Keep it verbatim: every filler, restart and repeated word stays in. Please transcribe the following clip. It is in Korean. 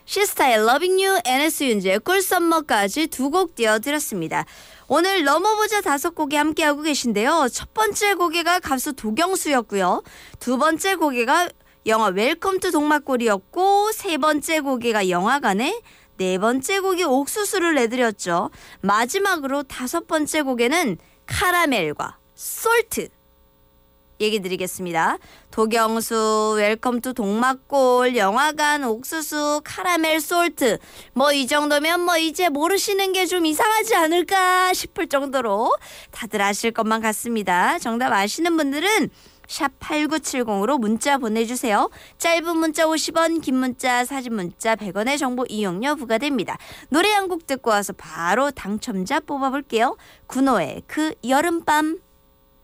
시스타의 Loving You, 엔에스 윤지의 꿀썸머까지 두 곡 띄워드렸습니다. 오늘 넘어보자 다섯 곡이 함께하고 계신데요. 첫 번째 곡이가 가수 도경수였고요. 두 번째 곡이가 영화 웰컴 투 동막골이었고, 세 번째 곡이가 영화관에, 네 번째 곡이 옥수수를 내드렸죠. 마지막으로 다섯 번째 곡에는 카라멜과 솔트 얘기 드리겠습니다. 도경수, 웰컴 투 동막골, 영화관, 옥수수, 카라멜, 솔트. 뭐 이 정도면 뭐 이제 모르시는 게 좀 이상하지 않을까 싶을 정도로 다들 아실 것만 같습니다. 정답 아시는 분들은 샵 팔구칠공으로 문자 보내주세요. 짧은 문자 오십 원, 긴 문자, 사진 문자 백 원의 정보 이용료 부과됩니다. 노래 한 곡 듣고 와서 바로 당첨자 뽑아볼게요. 군호의 그 여름밤.